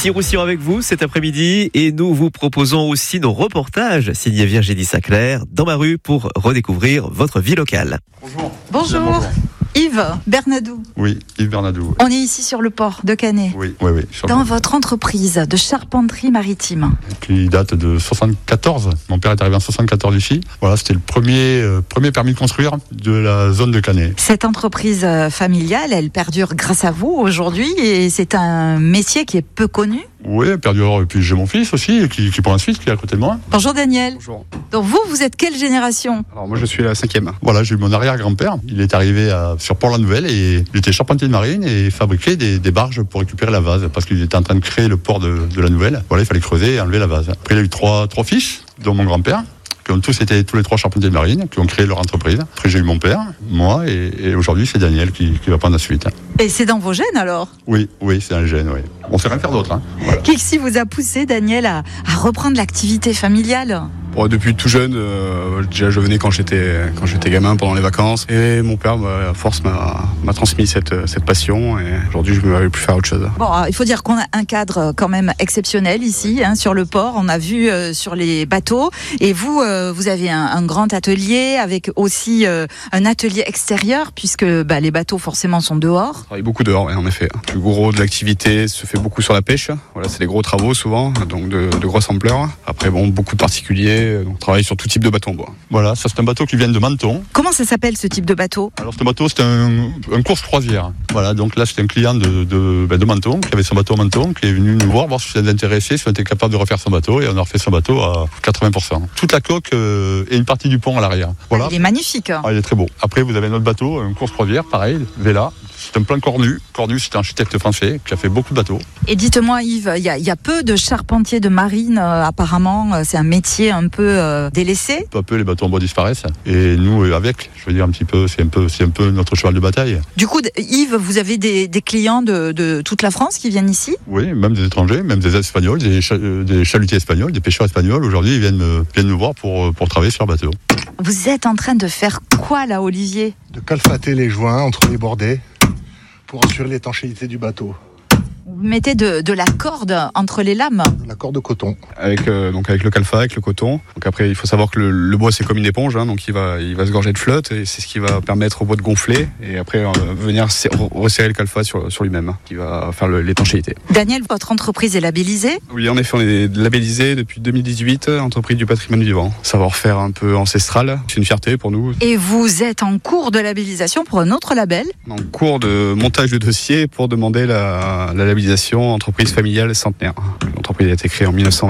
Ici Roussillon avec vous cet après-midi et nous vous proposons aussi nos reportages signés Virginie Saclair dans ma rue pour redécouvrir votre vie locale. Bonjour. Yves Bernadou. Oui, Yves Bernadou. On est ici sur le port de Canet. Oui. Dans votre entreprise de charpenterie maritime. Qui date de 74. Mon père est arrivé en 74 ici. Voilà, c'était le premier permis de construire de la zone de Canet. Cette entreprise familiale, elle perdure grâce à vous aujourd'hui et c'est un métier qui est peu connu. Oui, perdure. Et puis j'ai mon fils aussi qui prend la suite, qui est à côté de moi. Bonjour Daniel. Bonjour. Donc vous êtes quelle génération? Alors moi je suis la 5e. Voilà, j'ai eu mon arrière-grand-père. Il est arrivé sur Port-la-Nouvelle et il était charpentier de marine et fabriquait des barges pour récupérer la vase parce qu'il était en train de créer le port de la Nouvelle. Voilà, il fallait creuser et enlever la vase. Après, il a eu trois fils, dont mon grand-père, qui ont tous été tous les trois charpentiers de marine, qui ont créé leur entreprise. Après, j'ai eu mon père, moi, et aujourd'hui, c'est Daniel qui va prendre la suite. Et c'est dans vos gènes alors? Oui, c'est un gène, oui. On ne sait rien faire d'autre. Voilà. Qu'est-ce qui vous a poussé, Daniel, à reprendre l'activité familiale? Bon, depuis tout jeune, déjà je venais quand j'étais gamin pendant les vacances et mon père à force m'a transmis cette passion et aujourd'hui je ne vais plus faire autre chose. Bon, il faut dire qu'on a un cadre quand même exceptionnel ici, sur le port. On a vu sur les bateaux et vous avez un grand atelier avec aussi un atelier extérieur puisque les bateaux forcément sont dehors. On travaille beaucoup dehors, en effet. Le plus gros de l'activité se fait beaucoup sur la pêche. Voilà, c'est des gros travaux souvent, donc de grosse ampleur. Après beaucoup de particuliers. Donc, on travaille sur tout type de bateau en bois. Voilà, ça c'est un bateau qui vient de Menton. Comment ça s'appelle ce type de bateau? Alors ce bateau c'est un course croisière. Voilà, donc là c'est un client de Menton, qui avait son bateau à Menton, qui est venu nous voir si ça nous intéressait, si on était capable de refaire son bateau, et on a refait son bateau à 80%. Toute la coque et une partie du pont à l'arrière. Voilà. Il est magnifique. Il est très beau. Après vous avez un autre bateau, un course croisière, pareil, Vela. C'est un plan Cornu. Cornu, c'est un architecte français qui a fait beaucoup de bateaux. Et dites-moi Yves, il y a peu de charpentiers de marine apparemment. C'est un métier un peu délaissé. Peu à peu, les bateaux en bois disparaissent. Et nous, avec, je veux dire un petit peu, c'est un peu notre cheval de bataille. Du coup, Yves, vous avez des clients de toute la France qui viennent ici? Oui, même des étrangers, même des Espagnols, des chalutiers espagnols, des pêcheurs espagnols. Aujourd'hui, ils viennent nous voir pour travailler sur bateau. Vous êtes en train de faire quoi là, Olivier? De calfater les joints entre les bordets pour assurer l'étanchéité du bateau. Vous mettez de la corde entre les lames? La corde de coton. Avec le calfa, avec le coton. Donc après, il faut savoir que le bois c'est comme une éponge, donc il va se gorger de flotte et c'est ce qui va permettre au bois de gonfler et après venir resserrer le calfa sur lui-même, qui va faire l'étanchéité. Daniel, votre entreprise est labellisée? Oui, en effet, on est labellisé depuis 2018, entreprise du patrimoine vivant. Savoir-faire un peu ancestral, c'est une fierté pour nous. Et vous êtes en cours de labellisation pour un autre label? En cours de montage de dossier pour demander la labellisation entreprise familiale centenaire. L'entreprise a été créée en 1920.